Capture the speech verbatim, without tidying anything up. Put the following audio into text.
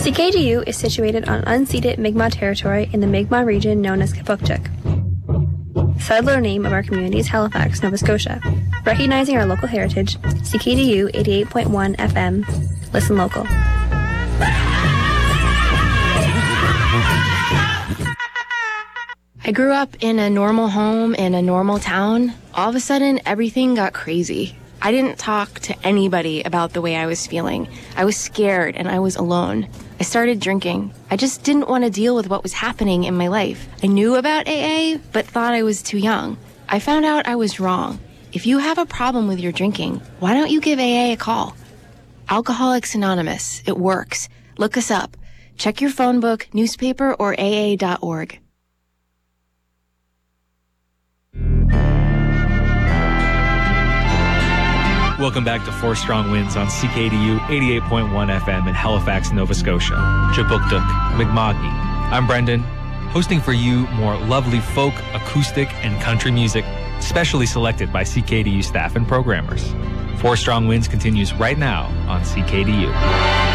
C K D U is situated on unceded Mi'kmaq territory in the Mi'kmaq region known as Kipuktuk. Settler name of our community is Halifax, Nova Scotia. Recognizing our local heritage, C K D U eighty-eight point one F M. Listen local. I grew up in a normal home in a normal town. All of a sudden, everything got crazy. I didn't talk to anybody about the way I was feeling. I was scared and I was alone. I started drinking. I just didn't want to deal with what was happening in my life. I knew about A A, but thought I was too young. I found out I was wrong. If you have a problem with your drinking, why don't you give A A a call? Alcoholics Anonymous. It works. Look us up. Check your phone book, newspaper, or A A dot org. Welcome back to Four Strong Winds on C K D U eighty-eight point one F M in Halifax, Nova Scotia. Kipuktuk, Mi'kmaqi. I'm Brendan, hosting for you more lovely folk, acoustic, and country music, specially selected by C K D U staff and programmers. Four Strong Winds continues right now on C K D U.